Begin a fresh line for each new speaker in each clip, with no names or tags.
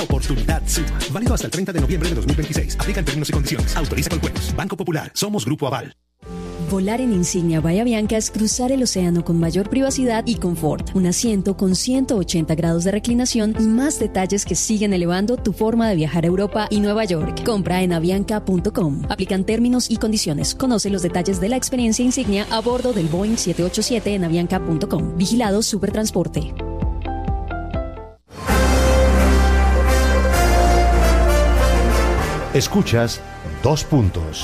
Oportunidad Suma. Válido hasta el 30 de noviembre de 2026. Aplican términos y condiciones. Autoriza con juegos. Banco Popular. Somos Grupo Aval.
Volar en Insignia Bahía Bianca es cruzar el océano con mayor privacidad y confort. Un asiento con 180 grados de reclinación y más detalles que siguen elevando tu forma de viajar a Europa y Nueva York. Compra en avianca.com. Aplican términos y condiciones. Conoce los detalles de la experiencia Insignia a bordo del Boeing 787 en avianca.com. Vigilado Supertransporte.
Escuchas 2 Puntos.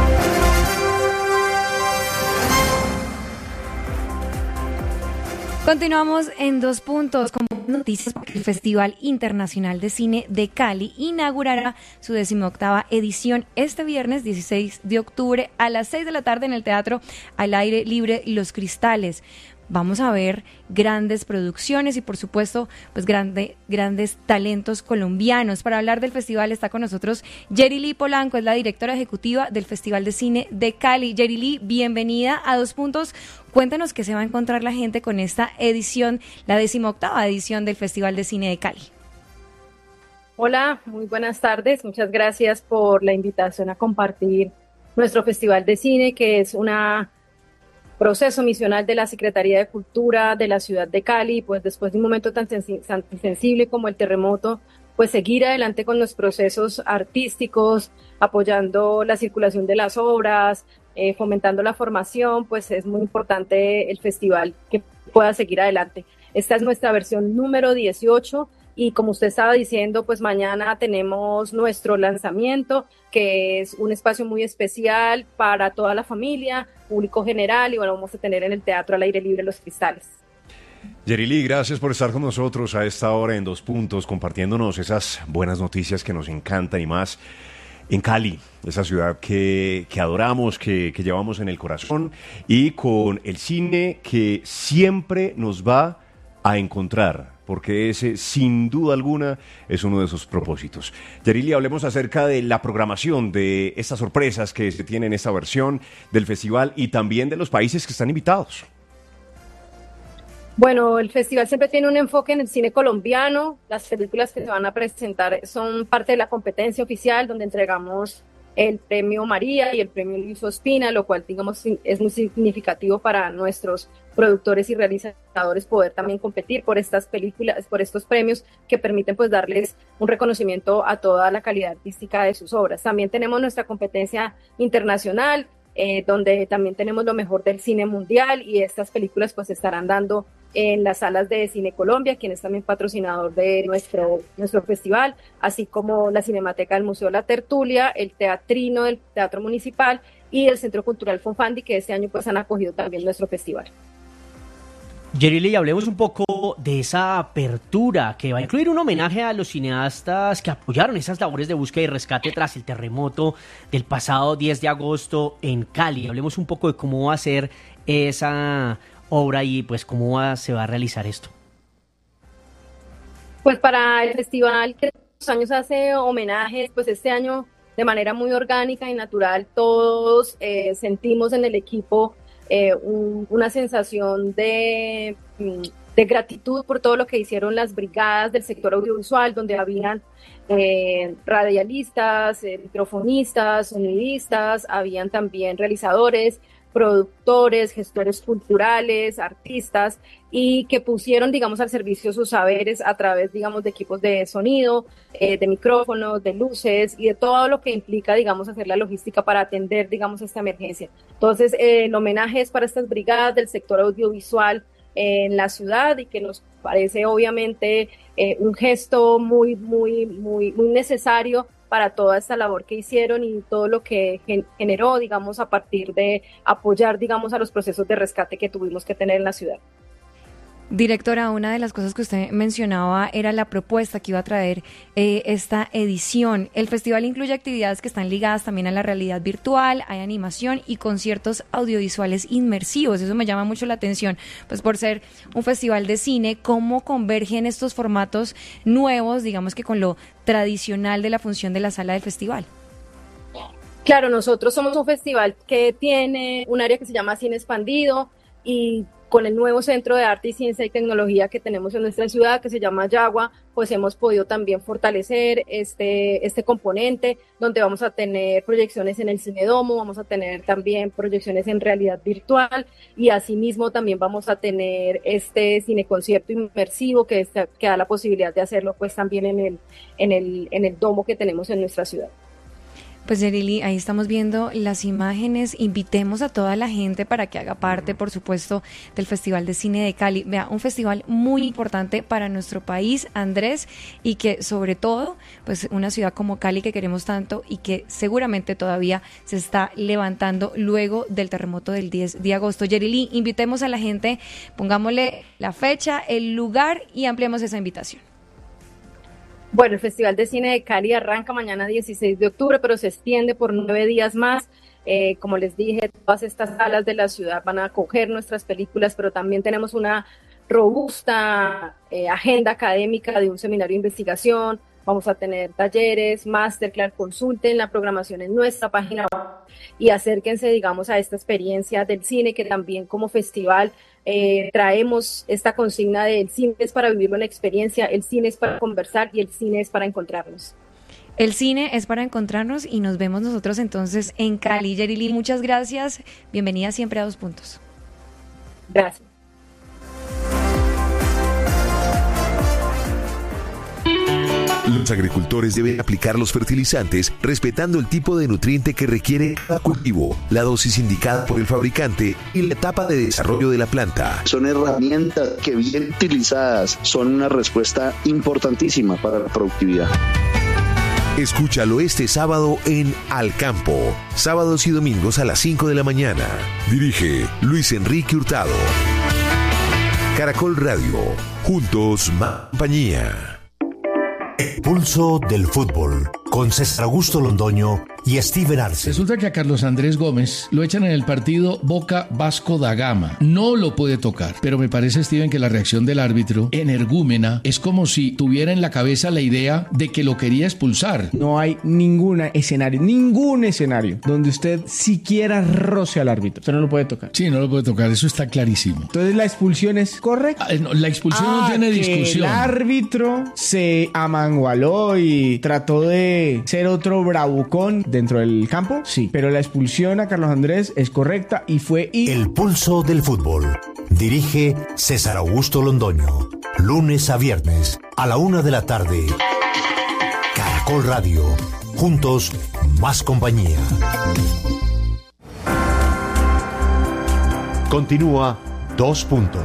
Continuamos en 2 Puntos con noticias porque el Festival Internacional de Cine de Cali inaugurará su 18ª edición este viernes 16 de octubre a las 6 de la tarde en el Teatro al Aire Libre Los Cristales. Vamos a ver grandes producciones y por supuesto pues grandes talentos colombianos. Para hablar del festival está con nosotros Yerili Polanco, es la directora ejecutiva del Festival de Cine de Cali. Yerili, bienvenida a 2 Puntos. Cuéntanos qué se va a encontrar la gente con esta edición, la 18ª edición del Festival de Cine de Cali.
Hola, muy buenas tardes. Muchas gracias por la invitación a compartir nuestro Festival de Cine, que es una proceso misional de la Secretaría de Cultura de la ciudad de Cali, pues después de un momento tan sensible como el terremoto, pues seguir adelante con los procesos artísticos, apoyando la circulación de las obras, fomentando la formación, pues es muy importante el festival que pueda seguir adelante. Esta es nuestra versión número 18 y como usted estaba diciendo, pues mañana tenemos nuestro lanzamiento, que es un espacio muy especial para toda la familia, público general, y bueno, vamos a tener en el Teatro al Aire Libre Los Cristales.
Yerili, gracias por estar con nosotros a esta hora en 2 Puntos, compartiéndonos esas buenas noticias que nos encantan y más en Cali, esa ciudad que adoramos, que llevamos en el corazón y con el cine que siempre nos va a encontrar, porque ese, sin duda alguna, es uno de sus propósitos. Yerili, hablemos acerca de la programación, de estas sorpresas que se tienen en esta versión del festival y también de los países que están invitados.
Bueno, el festival siempre tiene un enfoque en el cine colombiano. Las películas que se van a presentar son parte de la competencia oficial, donde entregamos el premio María y el premio Luis Ospina, lo cual, digamos, es muy significativo para nuestros productores y realizadores poder también competir por estas películas, por estos premios que permiten pues darles un reconocimiento a toda la calidad artística de sus obras. También tenemos nuestra competencia internacional, donde también tenemos lo mejor del cine mundial, y estas películas pues se estarán dando en las salas de Cine Colombia, quien es también patrocinador de nuestro festival, así como la Cinemateca del Museo La Tertulia, el Teatrino del Teatro Municipal y el Centro Cultural Fonfandi, que este año pues han acogido también nuestro festival.
Yerili, hablemos un poco de esa apertura que va a incluir un homenaje a los cineastas que apoyaron esas labores de búsqueda y rescate tras el terremoto del pasado 10 de agosto en Cali. Hablemos un poco de cómo va a ser esa obra y pues cómo se va a realizar esto.
Pues para el festival que todos los años hace homenajes, pues este año de manera muy orgánica y natural todos sentimos en el equipo una sensación de gratitud por todo lo que hicieron las brigadas del sector audiovisual, donde habían radialistas, microfonistas, sonidistas, habían también realizadores, productores, gestores culturales, artistas, y que pusieron, digamos, al servicio sus saberes a través, digamos, de equipos de sonido, de micrófonos, de luces y de todo lo que implica, digamos, hacer la logística para atender, digamos, esta emergencia. Entonces, el homenaje es para estas brigadas del sector audiovisual en la ciudad, y que nos parece, obviamente, un gesto muy necesario para toda esta labor que hicieron y todo lo que generó, digamos, a partir de apoyar, digamos, a los procesos de rescate que tuvimos que tener en la ciudad.
Directora, una de las cosas que usted mencionaba era la propuesta que iba a traer esta edición. El festival incluye actividades que están ligadas también a la realidad virtual, hay animación y conciertos audiovisuales inmersivos. Eso me llama mucho la atención, pues por ser un festival de cine, ¿cómo convergen estos formatos nuevos, digamos que con lo tradicional de la función de la sala del festival?
Claro, nosotros somos un festival que tiene un área que se llama Cine Expandido, y con el nuevo Centro de Arte y Ciencia y Tecnología que tenemos en nuestra ciudad, que se llama Yagua, pues hemos podido también fortalecer este componente, donde vamos a tener proyecciones en el Cinedomo, vamos a tener también proyecciones en realidad virtual, y asimismo también vamos a tener este cineconcierto inmersivo que da la posibilidad de hacerlo pues también en el domo que tenemos en nuestra ciudad.
Pues Yerili, ahí estamos viendo las imágenes. Invitemos a toda la gente para que haga parte, por supuesto, del Festival de Cine de Cali. Vea, un festival muy importante para nuestro país, Andrés, y que sobre todo, pues una ciudad como Cali que queremos tanto y que seguramente todavía se está levantando luego del terremoto del 10 de agosto. Yerili, invitemos a la gente, pongámosle la fecha, el lugar y ampliemos esa invitación.
Bueno, el Festival de Cine de Cali arranca mañana 16 de octubre, pero se extiende por 9 días más. Como les dije, todas estas salas de la ciudad van a acoger nuestras películas, pero también tenemos una robusta agenda académica de un seminario de investigación. Vamos a tener talleres, masterclass, consulten la programación en nuestra página web y acérquense, digamos, a esta experiencia del cine, que también como festival traemos esta consigna de el cine es para vivir una experiencia, el cine es para conversar y el cine es para encontrarnos.
El cine es para encontrarnos y nos vemos nosotros entonces en Cali. Yerili, muchas gracias. Bienvenida siempre a 2 Puntos.
Gracias.
Los agricultores deben aplicar los fertilizantes respetando el tipo de nutriente que requiere cada cultivo, la dosis indicada por el fabricante y la etapa de desarrollo de la planta.
Son herramientas que bien utilizadas son una respuesta importantísima para la productividad.
Escúchalo este sábado en Al Campo, sábados y domingos a las 5 de la mañana. Dirige Luis Enrique Hurtado. Caracol Radio, juntos más compañía.
Pulso del fútbol, con César Augusto Londoño y Steven Arce.
Resulta que a Carlos Andrés Gómez lo echan en el partido Boca Vasco da Gama. No lo puede tocar, pero me parece, Steven, que la reacción del árbitro, energúmena, es como si tuviera en la cabeza la idea de que lo quería expulsar.
No hay ningún escenario donde usted siquiera roce al árbitro. Usted no lo puede tocar.
Sí, no lo puede tocar, eso está clarísimo.
Entonces la expulsión es correcta.
No, la expulsión no tiene discusión.
El árbitro se amangualó y trató de ser otro bravucón dentro del campo, sí, pero la expulsión a Carlos Andrés es correcta y fue...
El Pulso del Fútbol. Dirige César Augusto Londoño. Lunes a viernes a la 1 de la tarde. Caracol Radio. Juntos, más compañía.
Continúa 2 Puntos.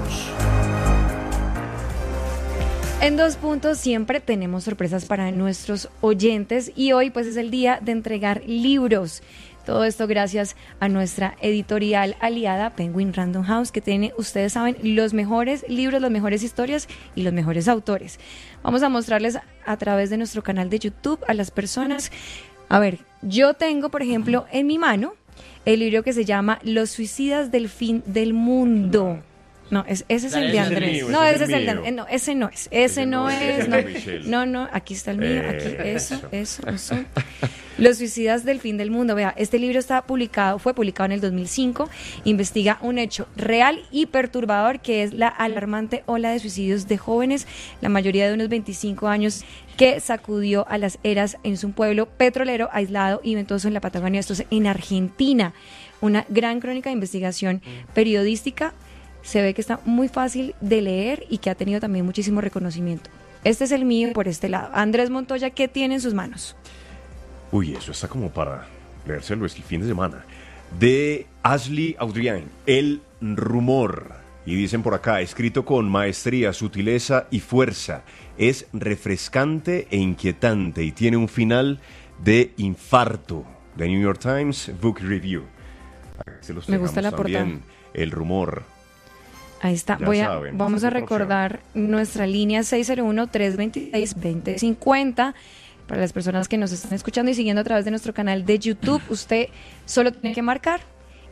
En 2 Puntos siempre tenemos sorpresas para nuestros oyentes y hoy pues es el día de entregar libros. Todo esto gracias a nuestra editorial aliada Penguin Random House, que tiene, ustedes saben, los mejores libros, las mejores historias y los mejores autores. Vamos a mostrarles a través de nuestro canal de YouTube a las personas. A ver, yo tengo, por ejemplo, en mi mano el libro que se llama Los suicidas del fin del mundo. No, ese es el de Andrés. No, ese es el de no, ese no es. Ese no es. No, aquí está el mío. Aquí, eso. Los suicidas del fin del mundo. Vea, este libro fue publicado en el 2005. Investiga un hecho real y perturbador que es la alarmante ola de suicidios de jóvenes, la mayoría de unos 25 años, que sacudió a las eras en un pueblo petrolero aislado y ventoso en la Patagonia. Esto es en Argentina. Una gran crónica de investigación periodística. Se ve que está muy fácil de leer y que ha tenido también muchísimo reconocimiento. Este es el mío por este lado. Andrés Montoya, ¿qué tiene en sus manos?
Uy, eso está como para leérselo este fin de semana. De Ashley Audrian, El Rumor. Y dicen por acá, escrito con maestría, sutileza y fuerza. Es refrescante e inquietante y tiene un final de infarto. The New York Times Book Review.
Me gusta la portada.
El Rumor.
Ahí está. Vamos a recordar nuestra línea 601-326-2050. Para las personas que nos están escuchando y siguiendo a través de nuestro canal de YouTube, usted solo tiene que marcar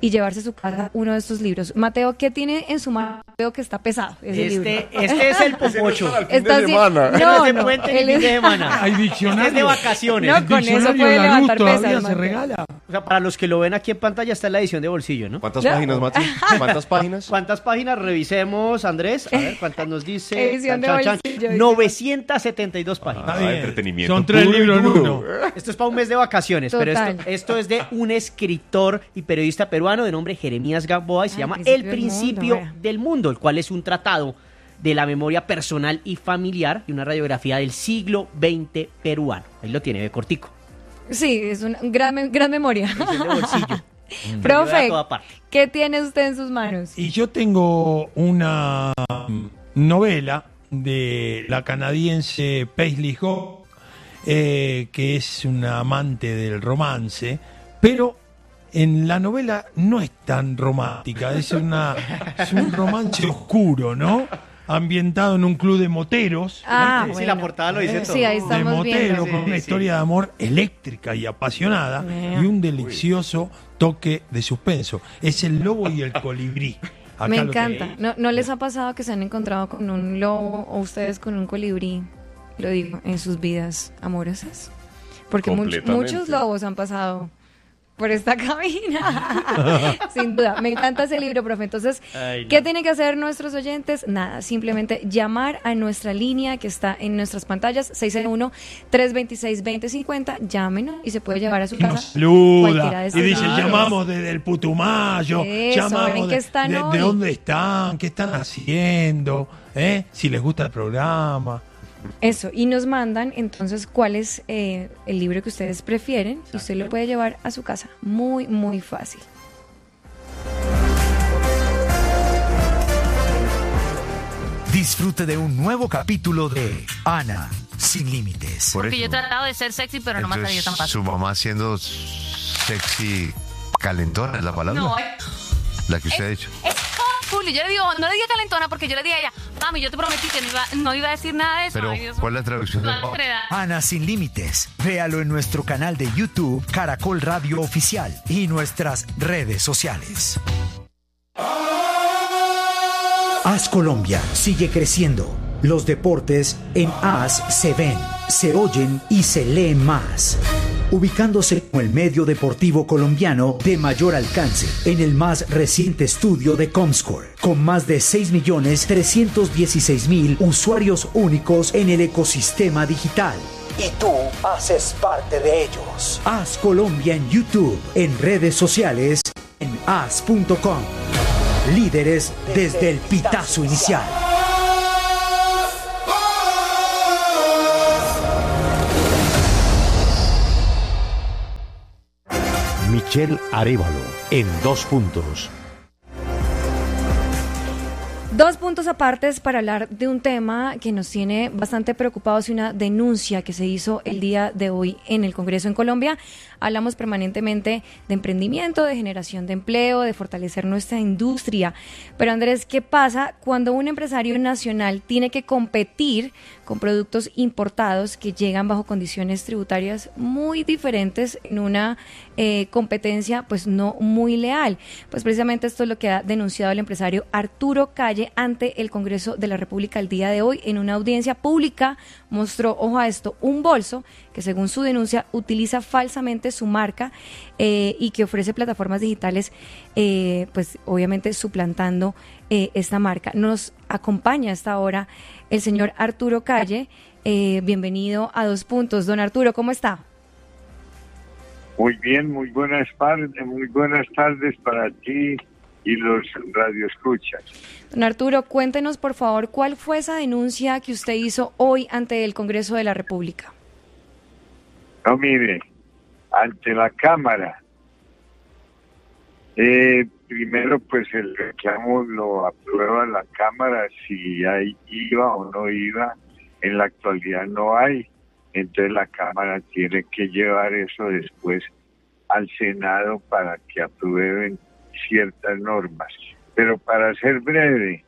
y llevarse a su casa uno de estos libros. Mateo, ¿qué tiene en su mano? Veo que está pesado ese libro.
Este es el popocho.
Está así,
no, es de puente ni fin de semana.
Hay diccionario.
Es de vacaciones.
No, con eso puede levantar pesas.
Se regala.
O sea, para los que lo ven aquí en pantalla está la edición de bolsillo, ¿no?
¿Cuántas páginas, Mati? ¿Cuántas páginas?
¿Cuántas páginas? Revisemos, Andrés. A ver, ¿cuántas nos dice?
Edición de bolsillo.
972 páginas.
Entretenimiento.
Son 3 libros en uno.
Esto es para un mes de vacaciones,
Total.
pero esto es de un escritor y periodista peruano de nombre Jeremías Gamboa y se llama El Principio del Mundo, el cual es un tratado de la memoria personal y familiar y una radiografía del siglo XX peruano. Ahí lo tiene, de cortico.
Sí, es una gran memoria.
Edición de bolsillo.
Profe, ¿qué tiene usted en sus manos?
Y yo tengo una novela de la canadiense Paisley Hawk, que es una amante del romance, pero en la novela no es tan romántica, es un romance oscuro, ¿no? Ambientado en un club de moteros.
Bueno.
Sí, la portada lo dice todo.
Sí, ahí estamos
de motero,
viendo.
con una historia de amor eléctrica y apasionada y un delicioso toque de suspenso. Es El lobo y el colibrí. Acá
Me encanta. ¿No les ha pasado que se han encontrado con un lobo o ustedes con un colibrí, lo digo, en sus vidas amorosas? Porque muchos lobos han pasado por esta cabina. Sin duda. Me encanta ese libro, profe. Entonces, ¿qué tienen que hacer nuestros oyentes? Nada, simplemente llamar a nuestra línea que está en nuestras pantallas, 601-326-2050. Llámenos y se puede llevar a su casa.
Nos saluda
cualquiera de
y
estos
dice,
libros.
llamamos desde el Putumayo, llamamos
¿en qué están hoy?
de dónde están, qué están haciendo, si les gusta el programa.
Eso, y nos mandan entonces cuál es el libro que ustedes prefieren y usted lo puede llevar a su casa. Muy, muy fácil.
Disfrute de un nuevo capítulo de Ana sin límites.
Porque yo he tratado de ser sexy, pero no me ha salido tan fácil.
Su mamá siendo sexy calentona es la palabra.
No,
la que usted ha dicho.
Es cool. Yo le digo, no le diga calentona porque yo le dije a ella, mami, yo te prometí que no iba a decir nada de eso.
Pero,
ay, Dios
¿cuál es la traducción?
Ana sin límites. Véalo en nuestro canal de YouTube, Caracol Radio Oficial, y nuestras redes sociales. AS Colombia sigue creciendo. Los deportes en AS se ven, se oyen y se leen más. Ubicándose como el medio deportivo colombiano de mayor alcance en el más reciente estudio de Comscore, con más de 6.316.000 usuarios únicos en el ecosistema digital. Y tú haces parte de ellos. AS Colombia en YouTube, en redes sociales, en as.com. Líderes desde el pitazo inicial.
Michelle Arévalo, en 2 puntos.
2 puntos apartes para hablar de un tema que nos tiene bastante preocupados y una denuncia que se hizo el día de hoy en el Congreso en Colombia. Hablamos permanentemente de emprendimiento, de generación de empleo, de fortalecer nuestra industria. Pero Andrés, ¿qué pasa cuando un empresario nacional tiene que competir con productos importados que llegan bajo condiciones tributarias muy diferentes en una competencia pues no muy leal? Pues precisamente esto es lo que ha denunciado el empresario Arturo Calle ante el Congreso de la República el día de hoy. En una audiencia pública mostró, ojo a esto, un bolso que según su denuncia utiliza falsamente su marca y que ofrece plataformas digitales, pues obviamente suplantando esta marca. Nos acompaña a esta hora el señor Arturo Calle. Bienvenido a 2 puntos. Don Arturo, ¿cómo está?
Muy bien, muy buenas tardes para ti y los radioescuchas.
Don Arturo, cuéntenos por favor cuál fue esa denuncia que usted hizo hoy ante el Congreso de la República.
No, mire, ante la Cámara, primero pues el reclamo lo aprueba la Cámara, si hay IVA o no IVA, en la actualidad no hay, entonces la Cámara tiene que llevar eso después al Senado para que aprueben ciertas normas. Pero para ser breve,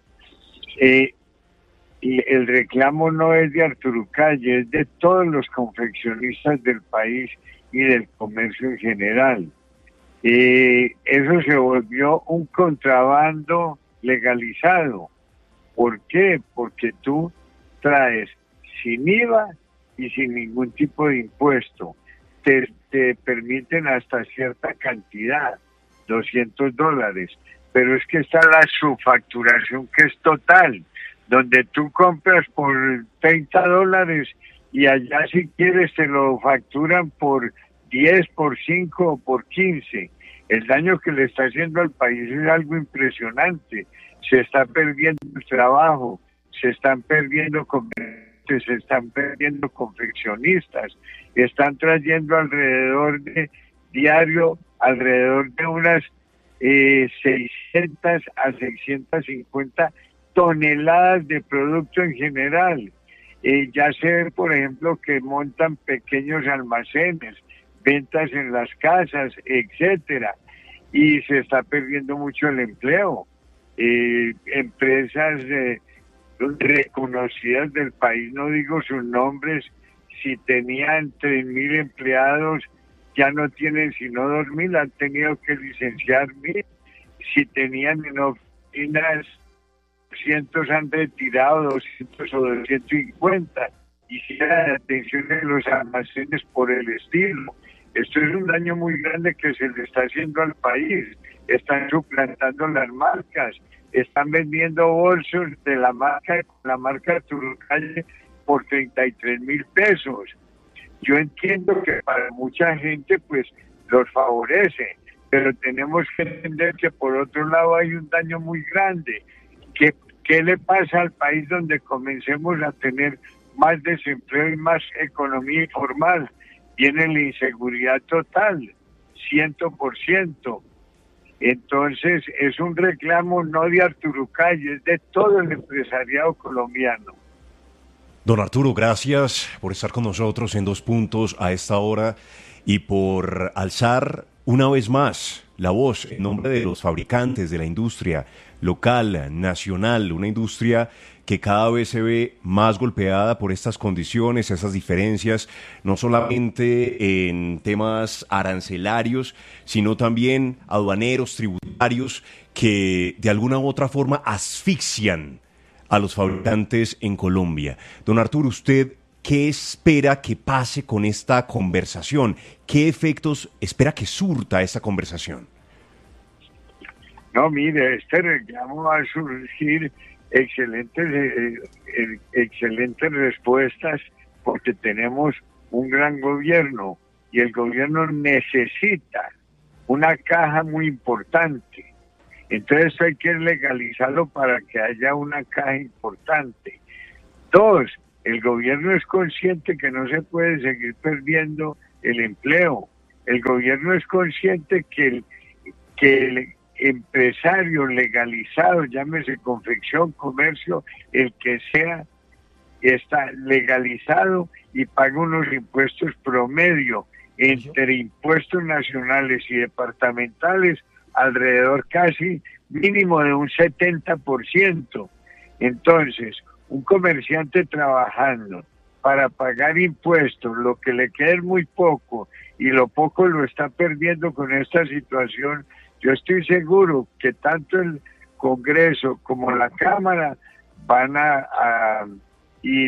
el reclamo no es de Arturo Calle, es de todos los confeccionistas del país y del comercio en general. Eso se volvió un contrabando legalizado. ¿Por qué? Porque tú traes sin IVA y sin ningún tipo de impuesto. Te permiten hasta cierta cantidad, $200, pero es que está la subfacturación que es total, donde tú compras por $30 y allá si quieres te lo facturan por 10, por 5 o por 15. El daño que le está haciendo al país es algo impresionante. Se está perdiendo el trabajo, se están perdiendo comerciantes, se están perdiendo confeccionistas, están trayendo alrededor de unas 600 a 650 toneladas de producto en general. Ya se ve, por ejemplo, que montan pequeños almacenes, ventas en las casas, etcétera, y se está perdiendo mucho el empleo. Empresas reconocidas del país, no digo sus nombres, si tenían 3.000 empleados, ya no tienen sino 2.000, han tenido que licenciar 1.000. Si tenían en oficinas 200, han retirado 200 o 250. Y si hay atención en los almacenes por el estilo. Esto es un daño muy grande que se le está haciendo al país. Están suplantando las marcas, están vendiendo bolsos de la marca Turucalle por 33.000 pesos. Yo entiendo que para mucha gente pues los favorece, pero tenemos que entender que por otro lado hay un daño muy grande. ¿Qué le pasa al país donde comencemos a tener más desempleo y más economía informal? Viene la inseguridad total, 100%. Entonces es un reclamo no de Arturo Calle, es de todo el empresariado colombiano.
Don Arturo, gracias por estar con nosotros en Dos Puntos a esta hora y por alzar una vez más la voz en nombre de los fabricantes, de la industria local, nacional, una industria que cada vez se ve más golpeada por estas condiciones, esas diferencias, no solamente en temas arancelarios, sino también aduaneros, tributarios, que de alguna u otra forma asfixian a los fabricantes en Colombia. Don Arturo, ¿usted qué espera que pase con esta conversación? ¿Qué efectos espera que surta esta conversación?
No, mire, este reclamo va a surgir excelentes respuestas porque tenemos un gran gobierno y el gobierno necesita una caja muy importante. Entonces hay que legalizarlo para que haya una caja importante. 2, el gobierno es consciente que no se puede seguir perdiendo el empleo. El gobierno es consciente que el empresario legalizado, llámese confección, comercio, el que sea, está legalizado y paga unos impuestos promedio entre impuestos nacionales y departamentales alrededor casi mínimo de un 70%. Entonces, un comerciante trabajando para pagar impuestos, lo que le queda es muy poco y lo poco lo está perdiendo con esta situación. Yo estoy seguro que tanto el Congreso como la Cámara van y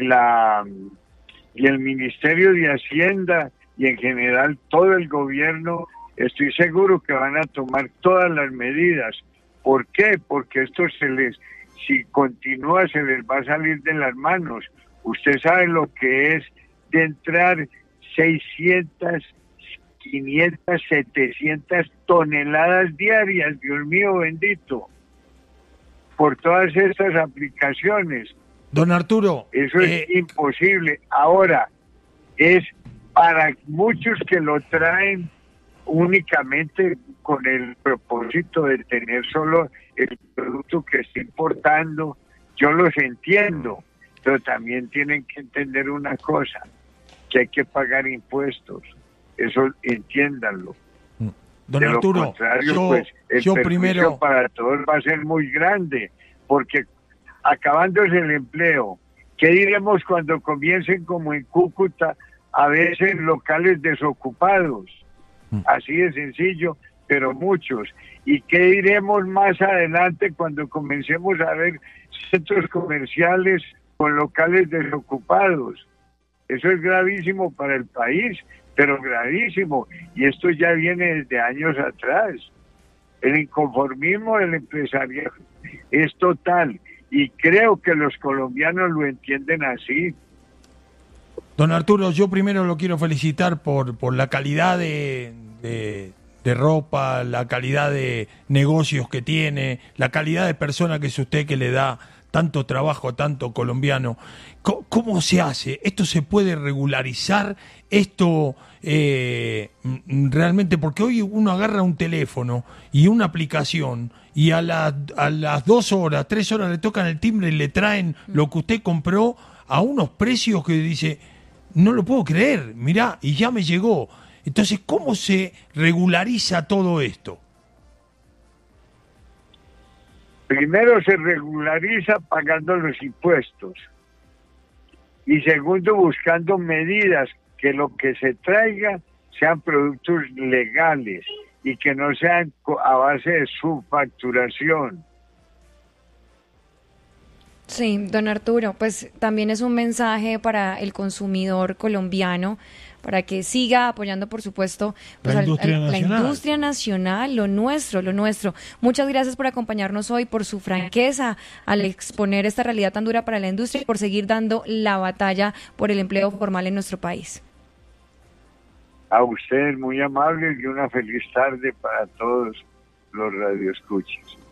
el Ministerio de Hacienda y en general todo el gobierno, estoy seguro que van a tomar todas las medidas. ¿Por qué? Porque esto si continúa, se les va a salir de las manos. Usted sabe lo que es de entrar 600, 500, 700 toneladas diarias, Dios mío bendito, por todas estas aplicaciones.
Don Arturo,
eso es imposible. Ahora, es para muchos que lo traen únicamente con el propósito de tener solo el producto que está importando, yo los entiendo, pero también tienen que entender una cosa, que hay que pagar impuestos. Eso entiéndanlo.
Don
de
Arturo,
lo contrario, pues el perjuicio
primero
para todos va a ser muy grande, porque acabándose el empleo, ¿qué diremos cuando comiencen como en Cúcuta a veces locales desocupados? Así de sencillo, pero muchos. ¿Y qué diremos más adelante cuando comencemos a ver centros comerciales con locales desocupados? Eso es gravísimo para el país, pero gravísimo. Y esto ya viene desde años atrás. El inconformismo del empresariado es total y creo que los colombianos lo entienden así.
Don Arturo, yo primero lo quiero felicitar por la calidad de ropa, la calidad de negocios que tiene, la calidad de persona que es usted, que le da tanto trabajo a tanto colombiano. ¿Cómo se hace? ¿Esto se puede regularizar? ¿Esto realmente? Porque hoy uno agarra un teléfono y una aplicación y a las 2 horas, 3 horas le tocan el timbre y le traen lo que usted compró a unos precios que dice, no lo puedo creer, mirá, y ya me llegó. Entonces, ¿cómo se regulariza todo esto?
Primero se regulariza pagando los impuestos y segundo buscando medidas que lo que se traiga sean productos legales y que no sean a base de subfacturación.
Sí, don Arturo, pues también es un mensaje para el consumidor colombiano, para que siga apoyando, por supuesto, pues
la
industria nacional, lo nuestro. Muchas gracias por acompañarnos hoy, por su franqueza al exponer esta realidad tan dura para la industria y por seguir dando la batalla por el empleo formal en nuestro país.
A ustedes muy amables y una feliz tarde para todos los radioescuchas.